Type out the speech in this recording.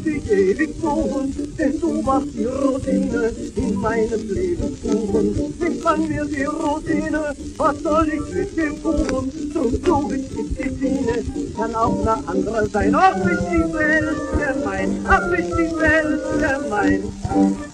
dich ewig suchen, denn du warst die Rosine in meines Lebens Kuchen. Ich kann mir die Rosine, was soll ich mit dem Kuchen? Du bist die Sine, kann auch eine andere sein. Ach, ist die Welt gemein, ach, ist die Welt gemein.